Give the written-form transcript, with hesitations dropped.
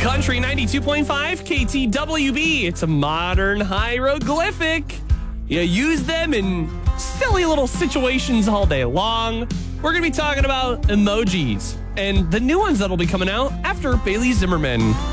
Country 92.5 KTWB. It's a modern hieroglyphic. You use them in silly little situations all day long. We're going to be talking about emojis and the new ones that'll be coming out after Bailey Zimmerman.